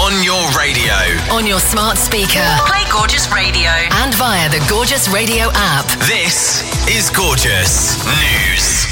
On your radio. On your smart speaker. Play Gorgeous Radio. And via the Gorgeous Radio app. This is Gorgeous News.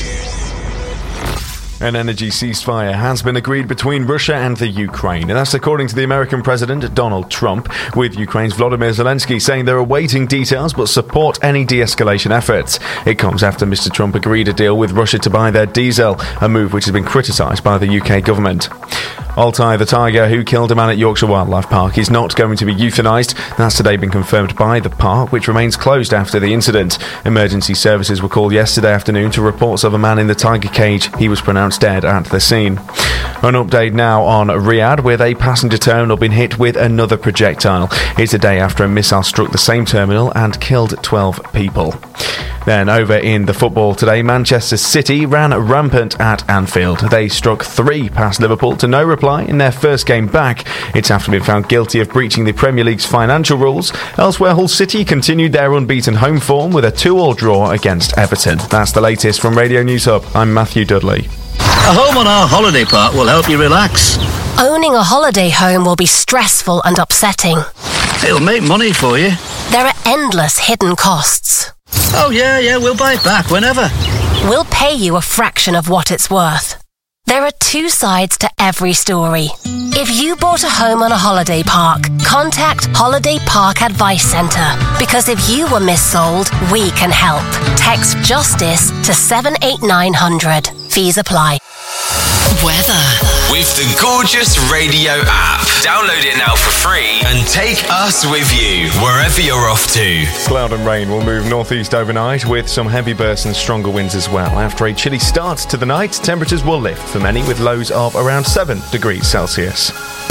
An energy ceasefire has been agreed between Russia and the Ukraine, and that's according to the American President Donald Trump, with Ukraine's Volodymyr Zelensky saying they're awaiting details but support any de-escalation efforts. It comes after Mr. Trump agreed a deal with Russia to buy their diesel, a move which has been criticised by the UK government. Altai the tiger who killed a man at Yorkshire Wildlife Park is not going to be euthanised. That's today been confirmed by the park, which remains closed after the incident. Emergency services were called yesterday afternoon to reports of a man in the tiger cage. He was pronounced dead at the scene. An update now on Riyadh, with a passenger terminal been hit with another projectile. It's a day after a missile struck the same terminal and killed 12 people. Then over in the football today, Manchester City ran rampant at Anfield. They struck 3 past Liverpool to no reply in their first game back. It's after being found guilty of breaching the Premier League's financial rules. Elsewhere, Hull City continued their unbeaten home form with a 2-2 draw against Everton. That's the latest from Radio News Hub. I'm Matthew Dudley. A home on our holiday park will help you relax. Owning a holiday home will be stressful and upsetting. It'll make money for you. There are endless hidden costs. Oh, yeah, we'll buy it back whenever. We'll pay you a fraction of what it's worth. There are 2 sides to every story. If you bought a home on a holiday park, contact Holiday Park Advice Centre, because if you were missold, we can help. Text JUSTICE to 78900. Fees apply. Weather. With the Gorgeous Radio app. Download it now for free and take us with you wherever you're off to. Cloud and rain will move northeast overnight, with some heavy bursts and stronger winds as well. After a chilly start to the night, temperatures will lift for many, with lows of around 7 degrees Celsius.